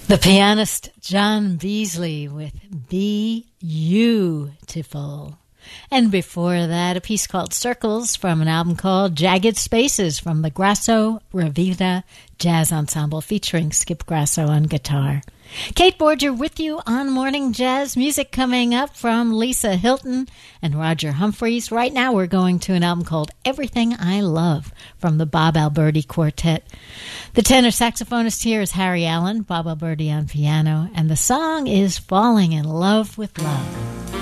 The pianist John Beasley with Beautiful. And before that, a piece called Circles from an album called Jagged Spaces from the Grasso Ravita Jazz Ensemble featuring Skip Grasso on guitar. Kate Borger with you on Morning Jazz. Music coming up from Lisa Hilton and Roger Humphreys. Right now we're going to an album called Everything I Love from the Bob Alberti Quartet. The tenor saxophonist here is Harry Allen, Bob Alberti on piano, and the song is Falling in Love with Love.